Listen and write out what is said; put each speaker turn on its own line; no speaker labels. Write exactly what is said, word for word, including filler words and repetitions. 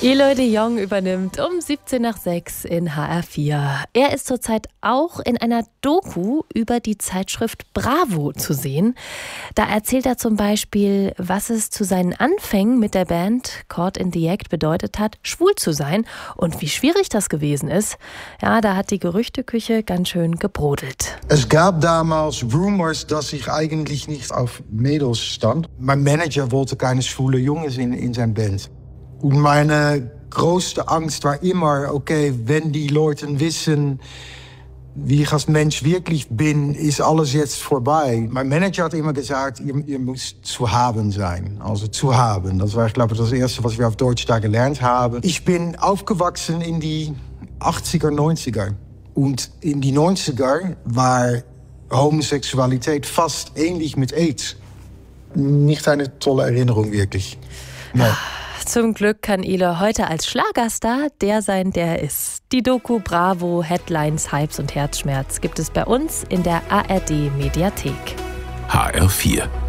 Eloy de Jong übernimmt um siebzehn nach sechs in H R vier. Er ist zurzeit auch in einer Doku über die Zeitschrift Bravo zu sehen. Da erzählt er zum Beispiel, was es zu seinen Anfängen mit der Band Caught in the Act bedeutet hat, schwul zu sein und wie schwierig das gewesen ist. Ja, da hat die Gerüchteküche ganz schön gebrodelt.
Es gab damals Rumors, dass ich eigentlich nicht auf Mädels stand. Mein Manager wollte keine schwule Jungs in, in zijn Band. Und meine größte Angst war immer, okay, wenn die Leute wissen, wie ich als Mensch wirklich bin, ist alles jetzt vorbei. Mein Manager hat immer gesagt, ihr, ihr müsst zu haben sein. Also zu haben. Das war, ich glaube, das Erste, was wir auf Deutsch da gelernt haben. Ich bin aufgewachsen in die achtziger, neunziger. Und in die neunziger war Homosexualität fast ähnlich mit AIDS. Nicht eine tolle Erinnerung, wirklich. Nee.
Zum Glück kann Eloy heute als Schlagerstar der sein, der er ist. Die Doku Bravo, Headlines, Hypes und Herzschmerz gibt es bei uns in der A R D Mediathek.
H R vier